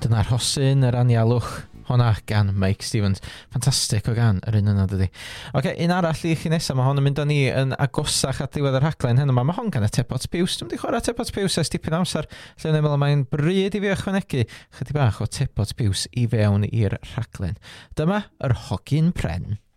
Dyna'r Rhosyn, yr anialwch, honna gan Mike Stevens. Ffantastig o gan yr un yna dydi. Oce, un arall i chi nesaf, mae hon yn mynd o ni yn agosach at ddiwedd yr rhaglen heno. Mae hon gan y Tebot Piws. Dwi'n mynd i chwarae Tebot Piws ers dipyn amser. Lle yn ymwneud mae'n bryd i fi ychwanegu chydig bach o Tebot Piws i fewn i'r rhaglen. Dyma yr Hogyn Pren.